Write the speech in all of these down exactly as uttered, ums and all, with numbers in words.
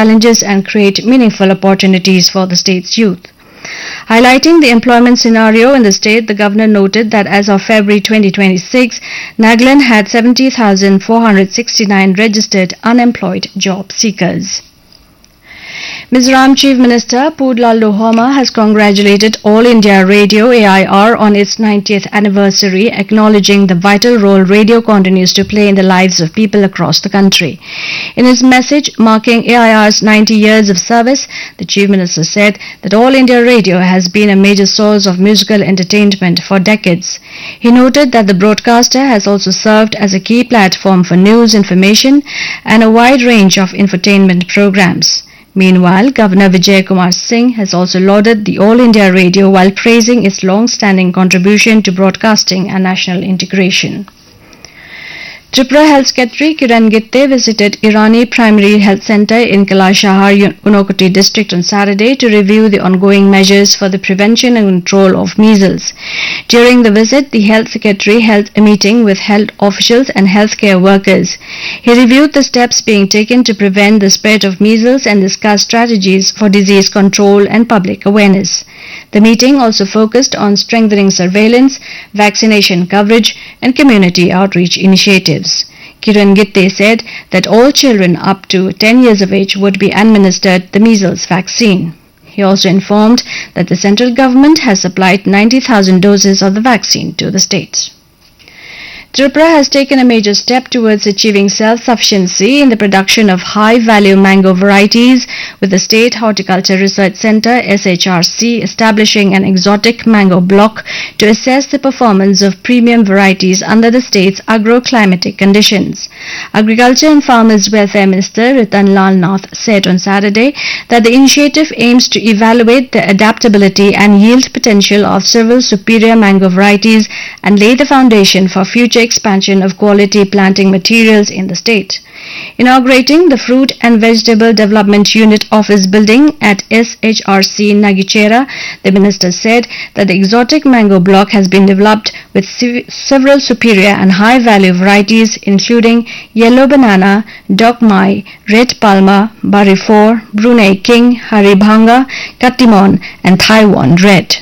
challenges and create meaningful opportunities for the state's youth. Highlighting the employment scenario in the state, the governor noted that as of February twenty twenty-six, Nagaland had seventy thousand four hundred sixty-nine registered unemployed job seekers. Mizoram Chief Minister Pudlal Lohoma has congratulated All India Radio A I R on its ninetieth anniversary, acknowledging the vital role radio continues to play in the lives of people across the country. In his message marking A I R's ninety years of service, the Chief Minister said that All India Radio has been a major source of musical entertainment for decades. He noted that the broadcaster has also served as a key platform for news, information, and a wide range of infotainment programs. Meanwhile, Governor Vijay Kumar Singh has also lauded the All India Radio while praising its long-standing contribution to broadcasting and national integration. Tripura Health Secretary Kiran Gitte visited Irani Primary Health Centre in Kailashahar, Unakoti district on Saturday to review the ongoing measures for the prevention and control of measles. During the visit, the Health Secretary held a meeting with health officials and healthcare workers. He reviewed the steps being taken to prevent the spread of measles and discussed strategies for disease control and public awareness. The meeting also focused on strengthening surveillance, vaccination coverage, and community outreach initiatives. Kiran Gitte said that all children up to ten years of age would be administered the measles vaccine. He also informed that the central government has supplied ninety thousand doses of the vaccine to the states. Tripura has taken a major step towards achieving self-sufficiency in the production of high-value mango varieties, with the State Horticulture Research Centre S H R C establishing an exotic mango block to assess the performance of premium varieties under the state's agroclimatic conditions. Agriculture and Farmers Welfare Minister Ritan Lal Nath said on Saturday that the initiative aims to evaluate the adaptability and yield potential of several superior mango varieties and lay the foundation for future expansion of quality planting materials in the state. Inaugurating the Fruit and Vegetable Development Unit Office building at S H R C Nagichera, the minister said that the exotic mango block has been developed with several superior and high-value varieties including yellow banana, Dokmai, red palma, Barifor, Brunei King, Haribhanga, Katimon, and Taiwan Red.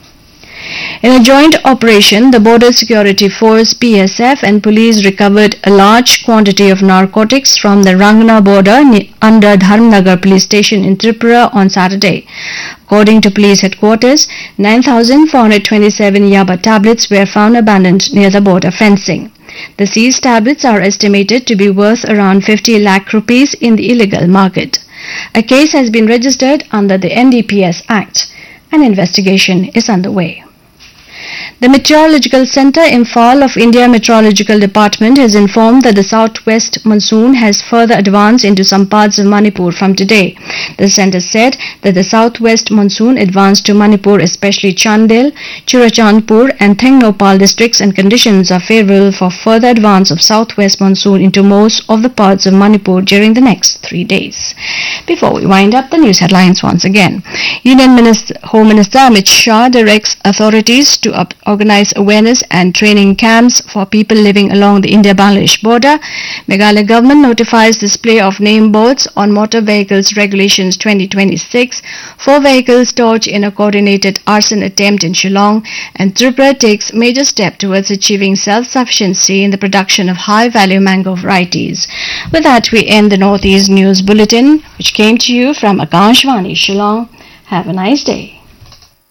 In a joint operation, the Border Security Force B S F and police recovered a large quantity of narcotics from the Rangna border under Dharmnagar police station in Tripura on Saturday. According to police headquarters, nine thousand four hundred twenty-seven Yaba tablets were found abandoned near the border fencing. The seized tablets are estimated to be worth around fifty lakh rupees in the illegal market. A case has been registered under the N D P S Act. An investigation is underway. The Meteorological Centre Imphal of India Meteorological Department has informed that the southwest monsoon has further advanced into some parts of Manipur from today. The centre said that the southwest monsoon advanced to Manipur, especially Chandel, Churachandpur and Thengnopal districts, and conditions are favourable for further advance of southwest monsoon into most of the parts of Manipur during the next three days. Before we wind up, the news headlines once again. Union Minister, Home Minister Amit Shah directs authorities to up organize awareness and training camps for people living along the India-Bangladesh border. Meghalaya government notifies display of name boards on Motor Vehicles Regulations twenty twenty-six. Four vehicles torched in a coordinated arson attempt in Shillong. And Tripura takes major step towards achieving self-sufficiency in the production of high-value mango varieties. With that, we end the Northeast News Bulletin, which came to you from Akashvani Shillong. Have a nice day.